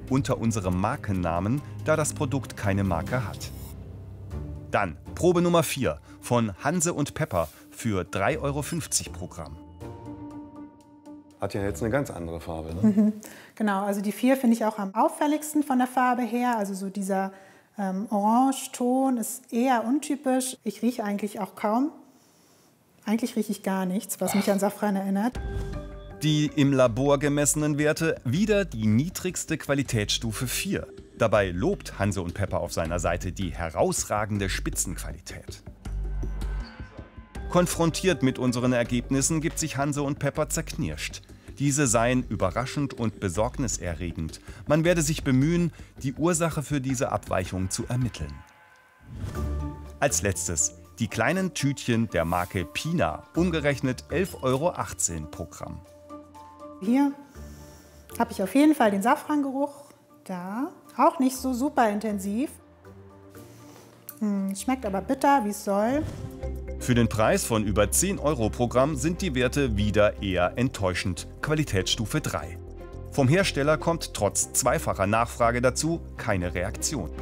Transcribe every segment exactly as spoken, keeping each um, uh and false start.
unter unserem Markennamen, da das Produkt keine Marke hat. Dann Probe Nummer vier von Hanse und Pepper für drei Euro fünfzig pro Gramm. Hat ja jetzt eine ganz andere Farbe, ne? Mhm. Genau, also die vier finde ich auch am auffälligsten von der Farbe her. Also so dieser ähm, Orangeton ist eher untypisch. Ich rieche eigentlich auch kaum. Eigentlich rieche ich gar nichts, was mich an Safran erinnert. Die im Labor gemessenen Werte wieder die niedrigste Qualitätsstufe vier. Dabei lobt Hanse und Pepper auf seiner Seite die herausragende Spitzenqualität. Konfrontiert mit unseren Ergebnissen gibt sich Hanse und Pepper zerknirscht. Diese seien überraschend und besorgniserregend. Man werde sich bemühen, die Ursache für diese Abweichung zu ermitteln. Als letztes die kleinen Tütchen der Marke Pina, umgerechnet elf Euro achtzehn pro Gramm. Hier habe ich auf jeden Fall den Safrangeruch. Da, auch nicht so super intensiv. Hm, schmeckt aber bitter, wie es soll. Für den Preis von über zehn Euro pro Gramm sind die Werte wieder eher enttäuschend. Qualitätsstufe drei. Vom Hersteller kommt trotz zweifacher Nachfrage dazu keine Reaktion.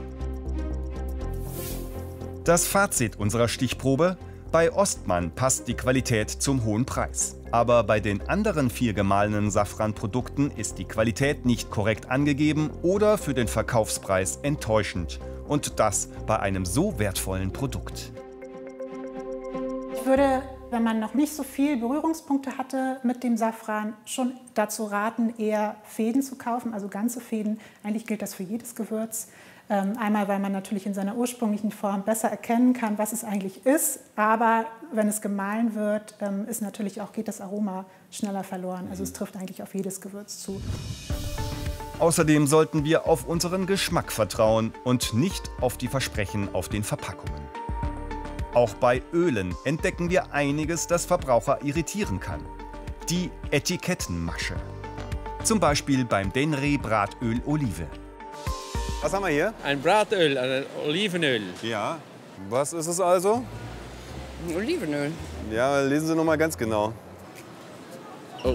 Das Fazit unserer Stichprobe: Bei Ostmann passt die Qualität zum hohen Preis. Aber bei den anderen vier gemahlenen Safran-Produkten ist die Qualität nicht korrekt angegeben oder für den Verkaufspreis enttäuschend. Und das bei einem so wertvollen Produkt. Ich würde, wenn man noch nicht so viel Berührungspunkte hatte mit dem Safran, schon dazu raten, eher Fäden zu kaufen, also ganze Fäden. Eigentlich gilt das für jedes Gewürz. Einmal, weil man natürlich in seiner ursprünglichen Form besser erkennen kann, was es eigentlich ist. Aber wenn es gemahlen wird, ist natürlich auch, geht das Aroma schneller verloren. Also es trifft eigentlich auf jedes Gewürz zu. Außerdem sollten wir auf unseren Geschmack vertrauen und nicht auf die Versprechen auf den Verpackungen. Auch bei Ölen entdecken wir einiges, das Verbraucher irritieren kann. Die Etikettenmasche. Zum Beispiel beim Denre Bratöl Olive. Was haben wir hier? Ein Bratöl, ein Olivenöl. Ja. Was ist es also? Olivenöl. Ja, lesen Sie noch mal ganz genau. Oh.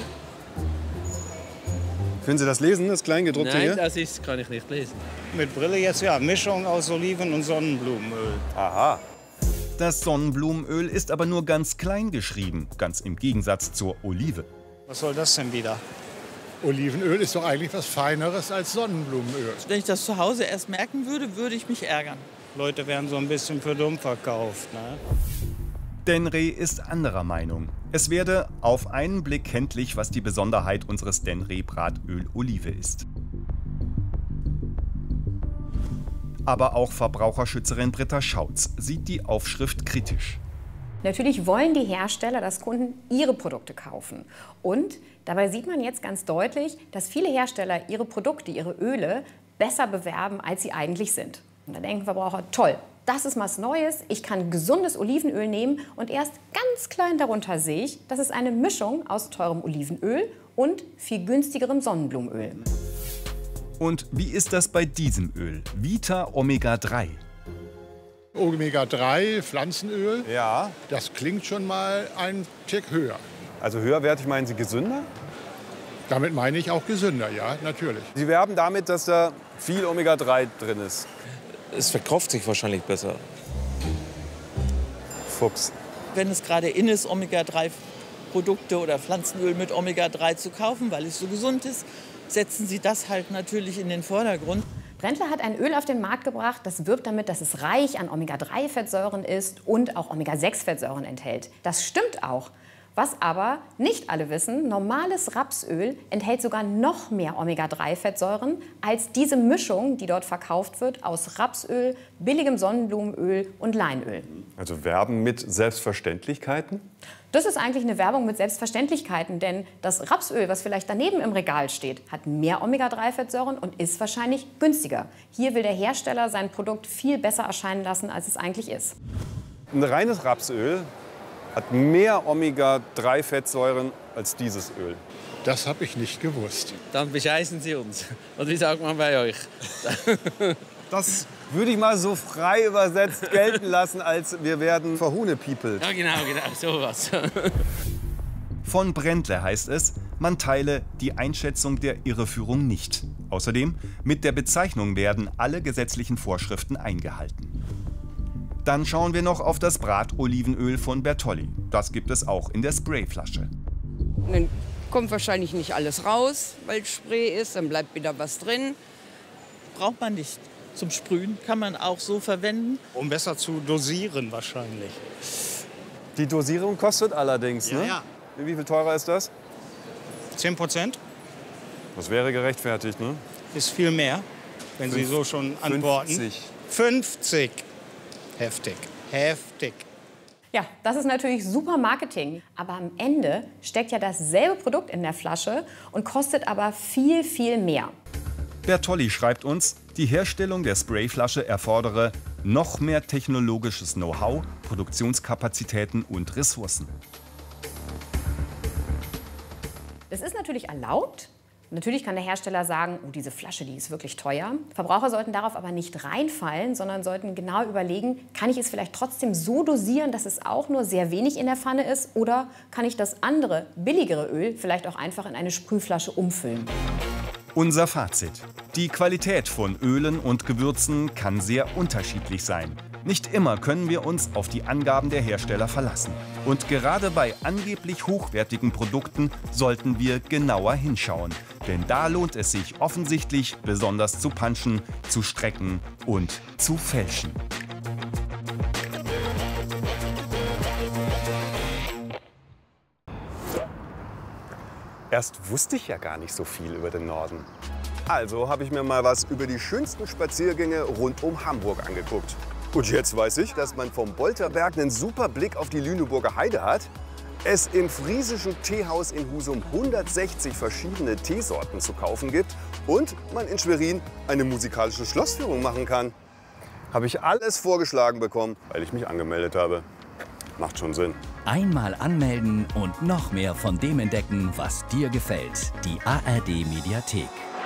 Können Sie das lesen, das Kleingedruckte Nein, hier? das ist, kann ich nicht lesen. Mit Brille jetzt, ja. Mischung aus Oliven- und Sonnenblumenöl. Aha. Das Sonnenblumenöl ist aber nur ganz klein geschrieben, ganz im Gegensatz zur Olive. Was soll das denn wieder? Olivenöl ist doch eigentlich was Feineres als Sonnenblumenöl. Wenn ich das zu Hause erst merken würde, würde ich mich ärgern. Leute werden so ein bisschen für dumm verkauft, ne? Denre ist anderer Meinung. Es werde auf einen Blick kenntlich, was die Besonderheit unseres Denre Bratöl Olive ist. Aber auch Verbraucherschützerin Britta Schautz sieht die Aufschrift kritisch. Natürlich wollen die Hersteller, dass Kunden ihre Produkte kaufen. Und dabei sieht man jetzt ganz deutlich, dass viele Hersteller ihre Produkte, ihre Öle besser bewerben, als sie eigentlich sind. Und da denken Verbraucher, toll, das ist was Neues, ich kann gesundes Olivenöl nehmen und erst ganz klein darunter sehe ich, das ist eine Mischung aus teurem Olivenöl und viel günstigerem Sonnenblumenöl. Und wie ist das bei diesem Öl? Vita Omega drei. Omega drei, Pflanzenöl, Ja. das klingt schon mal einen Tick höher. Also höherwertig meinen Sie gesünder? Damit meine ich auch gesünder, ja, natürlich. Sie werben damit, dass da viel Omega drei drin ist. Es verkauft sich wahrscheinlich besser. Fuchs. Wenn es gerade in ist, Omega drei Produkte oder Pflanzenöl mit Omega drei zu kaufen, weil es so gesund ist, setzen sie das halt natürlich in den Vordergrund. Brentler hat ein Öl auf den Markt gebracht, das wirbt damit, dass es reich an Omega drei Fettsäuren ist und auch Omega sechs Fettsäuren enthält. Das stimmt auch. Was aber nicht alle wissen, normales Rapsöl enthält sogar noch mehr Omega drei Fettsäuren als diese Mischung, die dort verkauft wird aus Rapsöl, billigem Sonnenblumenöl und Leinöl. Also werben mit Selbstverständlichkeiten? Das ist eigentlich eine Werbung mit Selbstverständlichkeiten, denn das Rapsöl, was vielleicht daneben im Regal steht, hat mehr Omega drei Fettsäuren und ist wahrscheinlich günstiger. Hier will der Hersteller sein Produkt viel besser erscheinen lassen, als es eigentlich ist. Ein reines Rapsöl hat mehr Omega drei Fettsäuren als dieses Öl. Das habe ich nicht gewusst. Dann bescheißen Sie uns. Und wie sagt man bei euch? Das würde ich mal so frei übersetzt gelten lassen, als wir werden verhunepiepelt. Ja, genau, genau, sowas. Von Brentler heißt es, Man teile die Einschätzung der Irreführung nicht. Außerdem, mit der Bezeichnung werden alle gesetzlichen Vorschriften eingehalten. Dann schauen wir noch auf das Bratolivenöl von Bertolli. Das gibt es auch in der Sprayflasche. Dann kommt wahrscheinlich nicht alles raus, weil es Spray ist, dann bleibt wieder was drin. Braucht man nicht zum Sprühen, kann man auch so verwenden. Um besser zu dosieren wahrscheinlich. Die Dosierung kostet allerdings, Ja, ne? ja. Wie viel teurer ist das? zehn Prozent Das wäre gerechtfertigt, ne? ist viel mehr, wenn Sie so schon antworten. fünfzig. fünfzig. Heftig. Heftig. Ja, das ist natürlich super Marketing. Aber am Ende steckt ja dasselbe Produkt in der Flasche und kostet aber viel, viel mehr. Bertolli schreibt uns, die Herstellung der Sprayflasche erfordere noch mehr technologisches Know-how, Produktionskapazitäten und Ressourcen. Das ist natürlich erlaubt. Natürlich kann der Hersteller sagen, oh, diese Flasche, die ist wirklich teuer. Verbraucher sollten darauf aber nicht reinfallen, sondern sollten genau überlegen, kann ich es vielleicht trotzdem so dosieren, dass es auch nur sehr wenig in der Pfanne ist, oder kann ich das andere, billigere Öl vielleicht auch einfach in eine Sprühflasche umfüllen. Unser Fazit: Die Qualität von Ölen und Gewürzen kann sehr unterschiedlich sein. Nicht immer können wir uns auf die Angaben der Hersteller verlassen. Und gerade bei angeblich hochwertigen Produkten sollten wir genauer hinschauen. Denn da lohnt es sich offensichtlich, besonders zu punchen, zu strecken und zu fälschen. Erst wusste ich ja gar nicht so viel über den Norden. Also habe ich mir mal was über die schönsten Spaziergänge rund um Hamburg angeguckt. Und jetzt weiß ich, dass man vom Bolterberg einen super Blick auf die Lüneburger Heide hat, es im friesischen Teehaus in Husum hundertsechzig verschiedene Teesorten zu kaufen gibt und man in Schwerin eine musikalische Schlossführung machen kann. Habe ich alles vorgeschlagen bekommen, weil ich mich angemeldet habe. Macht schon Sinn. Einmal anmelden und noch mehr von dem entdecken, was dir gefällt. Die A R D Mediathek.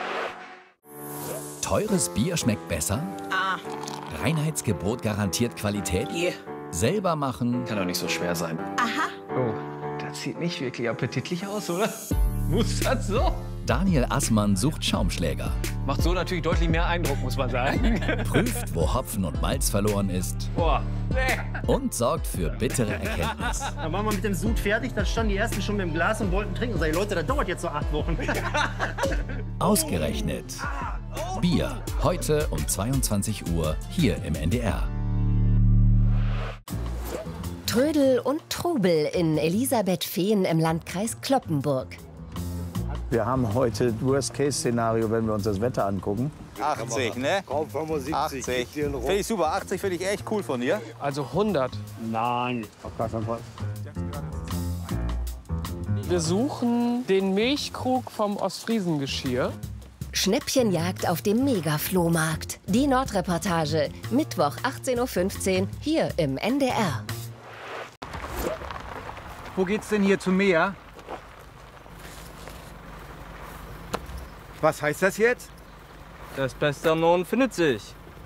Teures Bier schmeckt besser? Ah. Reinheitsgebot garantiert Qualität? Yeah. Selber machen? Kann doch nicht so schwer sein. Aha. Oh, das sieht nicht wirklich appetitlich aus, oder? Muss das so? Daniel Assmann sucht Schaumschläger. Macht so natürlich deutlich mehr Eindruck, muss man sagen. Prüft, wo Hopfen und Malz verloren ist. Boah. Nee. Und sorgt für bittere Erkenntnis. Dann waren wir mit dem Sud fertig, dann standen die Ersten schon mit dem Glas und wollten trinken. Und sag ich, Leute, das dauert jetzt so acht Wochen. Ausgerechnet. Bier, heute um zweiundzwanzig Uhr hier im N D R. Trödel und Trubel in Elisabethfehn im Landkreis Cloppenburg. Wir haben heute Worst-Case-Szenario, wenn wir uns das Wetter angucken. achtzig, ne? Kaum fünfundsiebzig. achtzig. Finde ich super. achtzig finde ich echt cool von dir. Also hundert. Nein, auf gar keinen Fall. Wir suchen den Milchkrug vom Ostfriesengeschirr. Schnäppchenjagd auf dem Mega-Flohmarkt. Die Nordreportage. Mittwoch achtzehn Uhr fünfzehn hier im N D R. Wo geht's denn hier zum Meer? Was heißt das jetzt? Das Beste am Norden findet sich.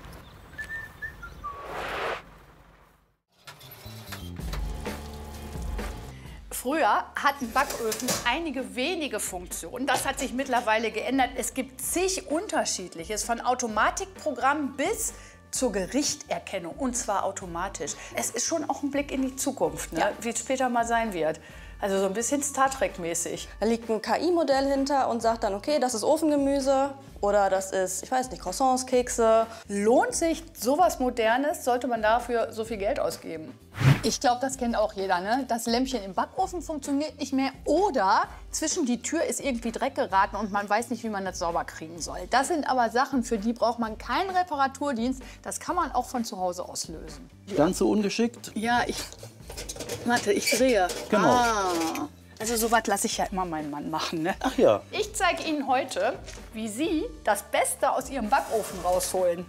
Früher hatten Backöfen einige wenige Funktionen. Das hat sich mittlerweile geändert. Es gibt zig unterschiedliches, von Automatikprogrammen bis zur Gerichterkennung, und zwar automatisch. Es ist schon auch ein Blick in die Zukunft, ne? Ja. Wie es später mal sein wird. Also so ein bisschen Star Trek-mäßig. Da liegt ein K I-Modell hinter und sagt dann, okay, das ist Ofengemüse oder das ist, ich weiß nicht, Croissants, Kekse. Lohnt sich sowas Modernes? Sollte man dafür so viel Geld ausgeben? Ich glaube, das kennt auch jeder, ne? Das Lämpchen im Backofen funktioniert nicht mehr oder zwischen die Tür ist irgendwie Dreck geraten und man weiß nicht, wie man das sauber kriegen soll. Das sind aber Sachen, für die braucht man keinen Reparaturdienst. Das kann man auch von zu Hause aus lösen. Ganz so ungeschickt? Ja, ich... Warte, ich drehe. Genau. Ah. Also sowas lasse ich ja immer meinen Mann machen, ne? Ach ja. Ich zeige Ihnen heute, wie Sie das Beste aus Ihrem Backofen rausholen.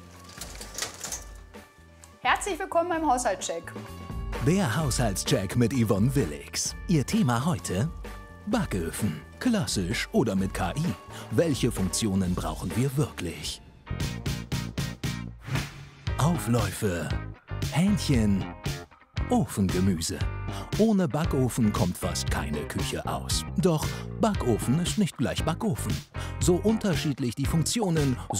Herzlich willkommen beim Haushaltscheck. Der Haushaltscheck mit Yvonne Willigs. Ihr Thema heute? Backöfen. Klassisch oder mit K I? Welche Funktionen brauchen wir wirklich? Aufläufe. Hähnchen. Ofengemüse. Ohne Backofen kommt fast keine Küche aus. Doch Backofen ist nicht gleich Backofen. So unterschiedlich die Funktionen,